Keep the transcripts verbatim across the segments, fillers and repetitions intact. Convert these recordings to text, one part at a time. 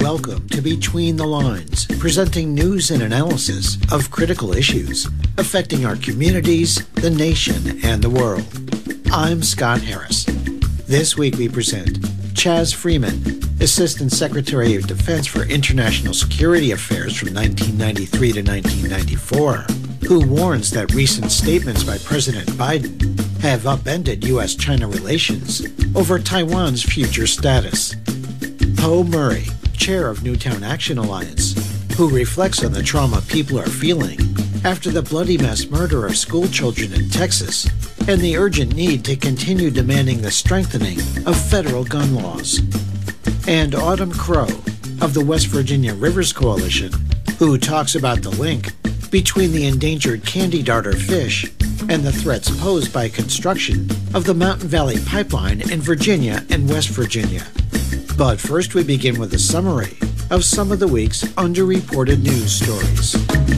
Welcome to Between the Lines, presenting news and analysis of critical issues affecting our communities, the nation, and the world. I'm Scott Harris. This week we present Chas Freeman, Assistant Secretary of Defense for International Security Affairs from nineteen ninety-three to nineteen ninety-four, who warns that recent statements by President Biden have upended U S China relations over Taiwan's future status. Poe Murray, Chair of Newtown Action Alliance, who reflects on the trauma people are feeling after the bloody mass murder of school children in Texas and the urgent need to continue demanding the strengthening of federal gun laws. And Autumn Crow of the West Virginia Rivers Coalition, who talks about the link between the endangered candy darter fish and the threats posed by construction of the Mountain Valley Pipeline in Virginia and West Virginia. But first we begin with a summary of some of the week's underreported news stories.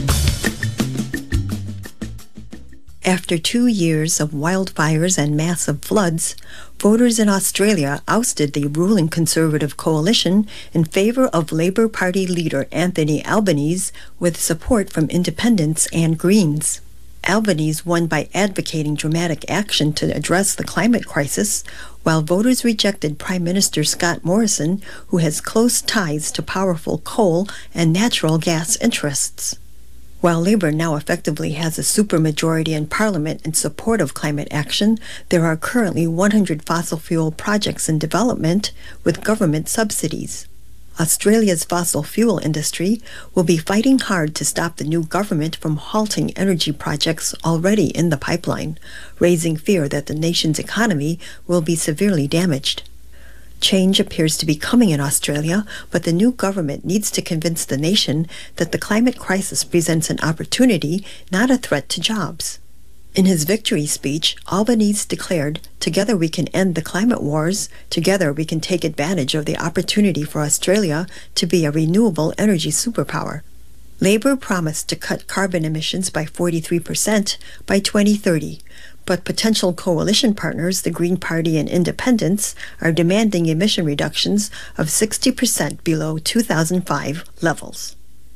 After two years of wildfires and massive floods, voters in Australia ousted the ruling Conservative coalition in favor of Labour Party leader Anthony Albanese with support from independents and Greens. Albanese won by advocating dramatic action to address the climate crisis, while voters rejected Prime Minister Scott Morrison, who has close ties to powerful coal and natural gas interests. While Labour now effectively has a supermajority in Parliament in support of climate action, there are currently one hundred fossil fuel projects in development with government subsidies. Australia's fossil fuel industry will be fighting hard to stop the new government from halting energy projects already in the pipeline, raising fear that the nation's economy will be severely damaged. Change appears to be coming in Australia, but the new government needs to convince the nation that the climate crisis presents an opportunity, not a threat to jobs. In his victory speech, Albanese declared, "Together we can end the climate wars. Together we can take advantage of the opportunity for Australia to be a renewable energy superpower." Labour promised to cut carbon emissions by forty-three percent by twenty thirty, but potential coalition partners, the Green Party and Independents, are demanding emission reductions of sixty percent below two thousand five levels.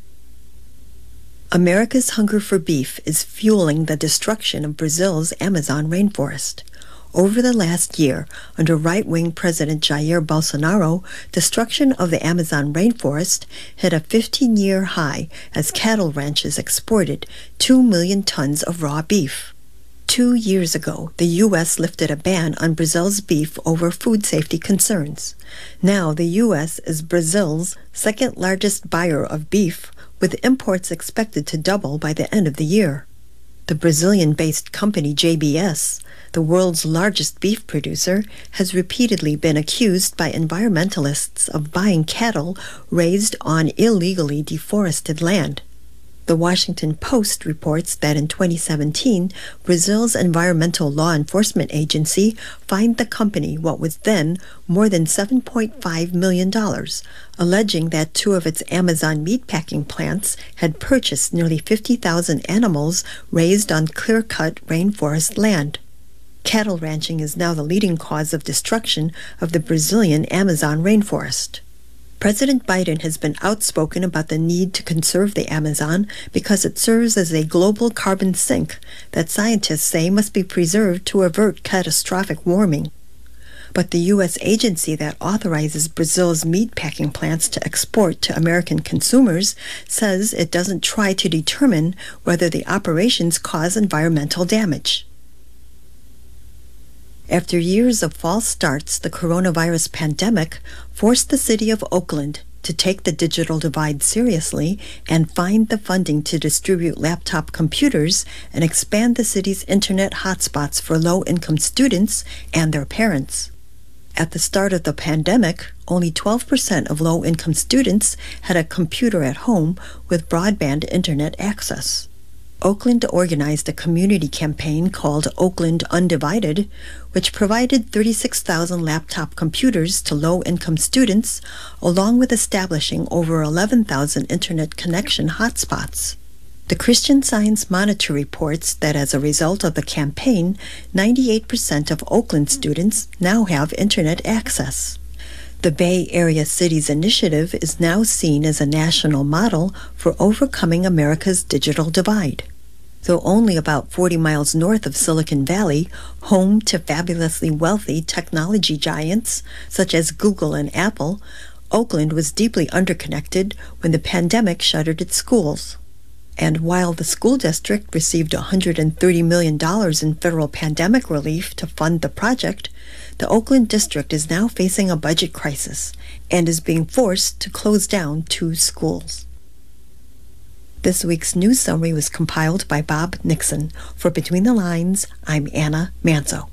America's hunger for beef is fueling the destruction of Brazil's Amazon rainforest. Over the last year, under right-wing President Jair Bolsonaro, destruction of the Amazon rainforest hit a fifteen-year high as cattle ranches exported two million tons of raw beef. Two years ago, the U S lifted a ban on Brazil's beef over food safety concerns. Now, the U S is Brazil's second-largest buyer of beef, with imports expected to double by the end of the year. The Brazilian-based company J B S, the world's largest beef producer, has repeatedly been accused by environmentalists of buying cattle raised on illegally deforested land. The Washington Post reports that in twenty seventeen, Brazil's environmental law enforcement agency fined the company what was then more than seven point five million dollars, alleging that two of its Amazon meatpacking plants had purchased nearly fifty thousand animals raised on clear-cut rainforest land. Cattle ranching is now the leading cause of destruction of the Brazilian Amazon rainforest. President Biden has been outspoken about the need to conserve the Amazon because it serves as a global carbon sink that scientists say must be preserved to avert catastrophic warming. But the U S agency that authorizes Brazil's meatpacking plants to export to American consumers says it doesn't try to determine whether the operations cause environmental damage. After years of false starts, the coronavirus pandemic forced the city of Oakland to take the digital divide seriously and find the funding to distribute laptop computers and expand the city's internet hotspots for low-income students and their parents. At the start of the pandemic, only twelve percent of low-income students had a computer at home with broadband internet access. Oakland organized a community campaign called Oakland Undivided, which provided thirty-six thousand laptop computers to low-income students, along with establishing over eleven thousand internet connection hotspots. The Christian Science Monitor reports that as a result of the campaign, ninety-eight percent of Oakland students now have internet access. The Bay Area Cities Initiative is now seen as a national model for overcoming America's digital divide. Though only about forty miles north of Silicon Valley, home to fabulously wealthy technology giants such as Google and Apple, Oakland was deeply underconnected when the pandemic shuttered its schools. And while the school district received one hundred thirty million dollars in federal pandemic relief to fund the project, the Oakland district is now facing a budget crisis and is being forced to close down two schools. This week's news summary was compiled by Bob Nixon. For Between the Lines, I'm Anna Manzo.